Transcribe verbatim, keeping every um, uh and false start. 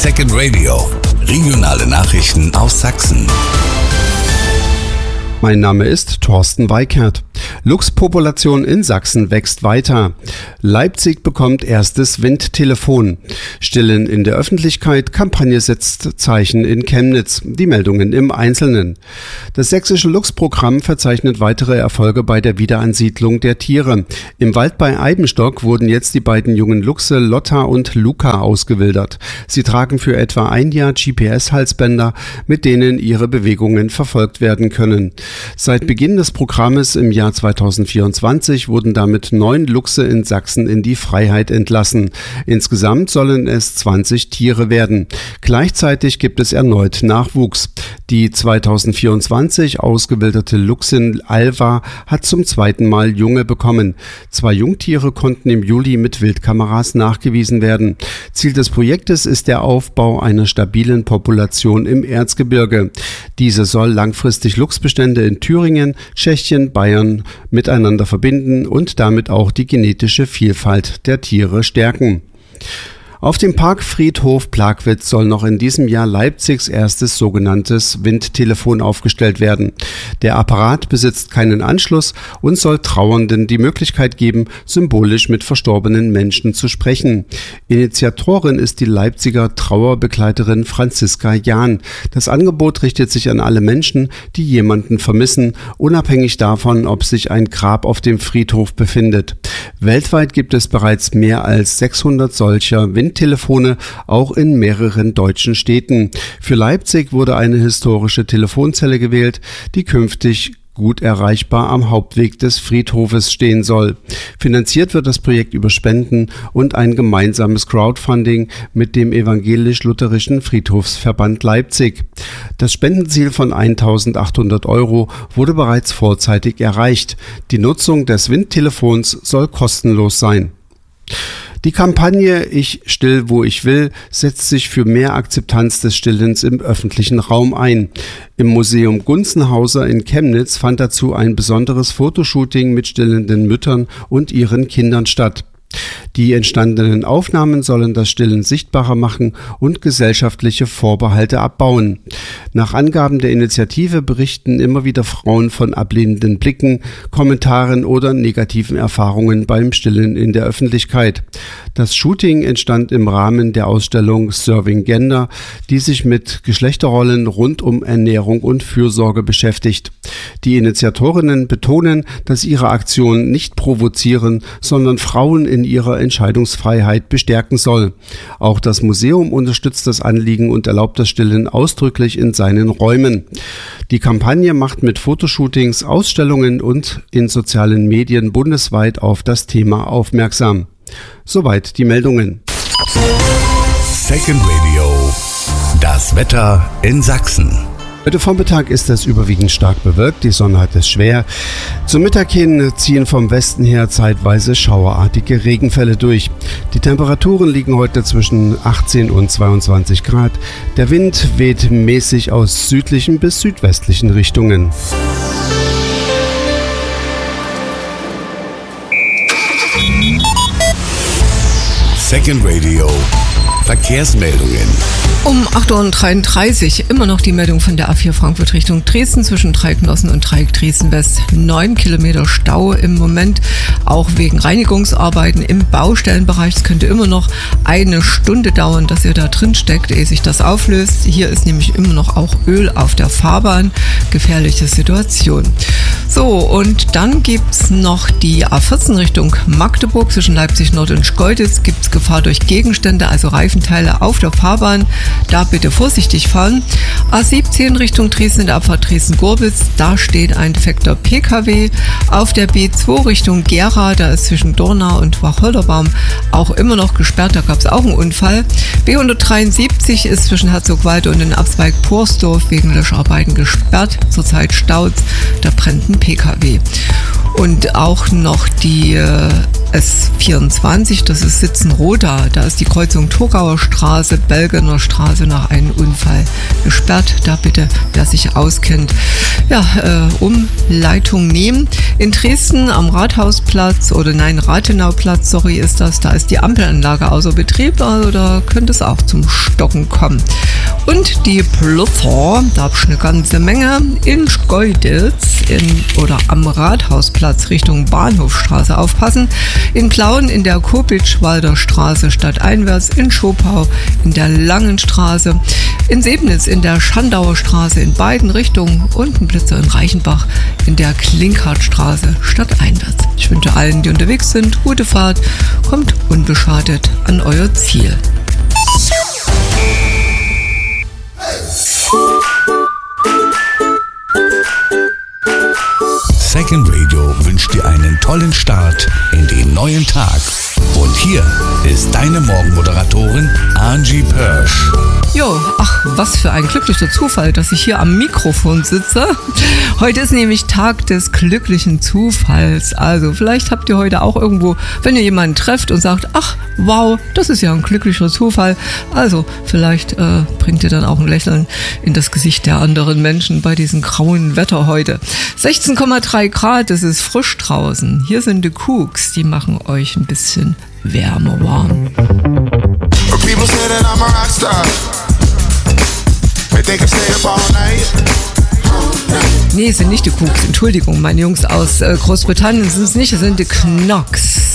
Second Radio. Regionale Nachrichten aus Sachsen. Mein Name ist Thorsten Weikert. Luchspopulation in Sachsen wächst weiter. Leipzig bekommt erstes Windtelefon. Stillen in der Öffentlichkeit, Kampagne setzt Zeichen in Chemnitz. Die Meldungen im Einzelnen. Das sächsische Luchsprogramm verzeichnet weitere Erfolge bei der Wiederansiedlung der Tiere. Im Wald bei Eibenstock wurden jetzt die beiden jungen Luchse Lotta und Luca ausgewildert. Sie tragen für etwa ein Jahr G P S-Halsbänder, mit denen ihre Bewegungen verfolgt werden können. Seit Beginn des Programmes im Jahr zweitausendvierundzwanzig wurden damit neun Luchse in Sachsen in die Freiheit entlassen. Insgesamt sollen es zwanzig Tiere werden. Gleichzeitig gibt es erneut Nachwuchs. Die zweitausendvierundzwanzig ausgewilderte Luchsin Alva hat zum zweiten Mal Junge bekommen. Zwei Jungtiere konnten im Juli mit Wildkameras nachgewiesen werden. Ziel des Projektes ist der Aufbau einer stabilen Population im Erzgebirge. Diese soll langfristig Luchsbestände in Thüringen, Tschechien, Bayern miteinander verbinden und damit auch die genetische Vielfalt der Tiere stärken. Auf dem Parkfriedhof Plagwitz soll noch in diesem Jahr Leipzigs erstes sogenanntes Windtelefon aufgestellt werden. Der Apparat besitzt keinen Anschluss und soll Trauernden die Möglichkeit geben, symbolisch mit verstorbenen Menschen zu sprechen. Initiatorin ist die Leipziger Trauerbegleiterin Franziska Jahn. Das Angebot richtet sich an alle Menschen, die jemanden vermissen, unabhängig davon, ob sich ein Grab auf dem Friedhof befindet. Weltweit gibt es bereits mehr als sechshundert solcher Windtelefone. Telefone, auch in mehreren deutschen Städten. Für Leipzig wurde eine historische Telefonzelle gewählt, die künftig gut erreichbar am Hauptweg des Friedhofes stehen soll. Finanziert wird das Projekt über Spenden und ein gemeinsames Crowdfunding mit dem Evangelisch-Lutherischen Friedhofsverband Leipzig. Das Spendenziel von eintausendachthundert Euro wurde bereits vorzeitig erreicht. Die Nutzung des Windtelefons soll kostenlos sein. Die Kampagne Ich still, wo ich will setzt sich für mehr Akzeptanz des Stillens im öffentlichen Raum ein. Im Museum Gunzenhauser in Chemnitz fand dazu ein besonderes Fotoshooting mit stillenden Müttern und ihren Kindern statt. Die entstandenen Aufnahmen sollen das Stillen sichtbarer machen und gesellschaftliche Vorbehalte abbauen. Nach Angaben der Initiative berichten immer wieder Frauen von ablehnenden Blicken, Kommentaren oder negativen Erfahrungen beim Stillen in der Öffentlichkeit. Das Shooting entstand im Rahmen der Ausstellung Serving Gender, die sich mit Geschlechterrollen rund um Ernährung und Fürsorge beschäftigt. Die Initiatorinnen betonen, dass ihre Aktion nicht provozieren, sondern Frauen in ihrer Entscheidungsfreiheit bestärken soll. Auch das Museum unterstützt das Anliegen und erlaubt das Stillen ausdrücklich in seinen Räumen. Die Kampagne macht mit Fotoshootings, Ausstellungen und in sozialen Medien bundesweit auf das Thema aufmerksam. Soweit die Meldungen. Second Radio. Das Wetter in Sachsen. Heute Vormittag ist es überwiegend stark bewölkt, die Sonne hat es schwer. Zum Mittag hin ziehen vom Westen her zeitweise schauerartige Regenfälle durch. Die Temperaturen liegen heute zwischen achtzehn und zweiundzwanzig Grad. Der Wind weht mäßig aus südlichen bis südwestlichen Richtungen. Second Radio. Verkehrsmeldungen. Um acht Uhr dreiunddreißig immer noch die Meldung von der A vier Frankfurt Richtung Dresden zwischen Dreiecknossen und Dreieck Dresden West. Neun Kilometer Stau im Moment, auch wegen Reinigungsarbeiten im Baustellenbereich. Es könnte immer noch eine Stunde dauern, dass ihr da drin steckt, ehe sich das auflöst. Hier ist nämlich immer noch auch Öl auf der Fahrbahn. Gefährliche Situation. So, und dann gibt's noch die A vierzehn Richtung Magdeburg zwischen Leipzig Nord und Schkeuditz. Gibt's Gefahr durch Gegenstände, also Reifenteile auf der Fahrbahn. Da bitte vorsichtig fahren. A siebzehn Richtung Dresden in der Abfahrt Dresden-Gorbitz. Da steht ein defekter P K W. Auf der B zwei Richtung Gera, da ist zwischen Dornau und Wacholderbaum auch immer noch gesperrt. Da gab es auch einen Unfall. B hundertdreiundsiebzig ist zwischen Herzogwalde und den Abzweig Porsdorf wegen Löscharbeiten gesperrt. Zurzeit staut's. Da brennt ein ein P K W. Und auch noch die äh, S vierundzwanzig, das ist Sitzenroda. Da ist die Kreuzung Thurgauer Straße, Belgener Straße nach einem Unfall gesperrt. Da bitte, wer sich auskennt, ja, äh, Umleitung nehmen. In Dresden am Rathausplatz oder nein, Rathenauplatz, sorry, ist das, da ist die Ampelanlage außer Betrieb, also da könnte es auch zum Stocken kommen. Und die Pluffer, da habe ich eine ganze Menge, in Schkeuditz in, oder am Rathausplatz Richtung Bahnhofstraße aufpassen. In Plauen in der Kopitschwalder Straße stadteinwärts, in Schopau in der Langen Straße, in Sebnitz in der Schandauer Straße in beiden Richtungen und ein Blitzer in Reichenbach in der Klinkhartstraße stadteinwärts. Ich wünsche allen, die unterwegs sind, gute Fahrt, kommt unbeschadet an euer Ziel. Second Radio wünscht dir einen tollen Start in den neuen Tag. Und hier ist deine Morgenmoderatorin Angie Pörsch. Jo, ach, was für ein glücklicher Zufall, dass ich hier am Mikrofon sitze. Heute ist nämlich Tag des glücklichen Zufalls. Also vielleicht habt ihr heute auch irgendwo, wenn ihr jemanden trefft und sagt, ach, wow, das ist ja ein glücklicher Zufall. Also vielleicht äh, bringt ihr dann auch ein Lächeln in das Gesicht der anderen Menschen bei diesem grauen Wetter heute. sechzehn Komma drei Grad, es ist frisch draußen. Hier sind die Cooks, die machen euch ein bisschen wärmer warm. People say that I'm a rock star. They can stay up all night. Nee, es sind nicht die Cooks, Entschuldigung, meine Jungs aus äh, Großbritannien sind es nicht, es sind die Knox.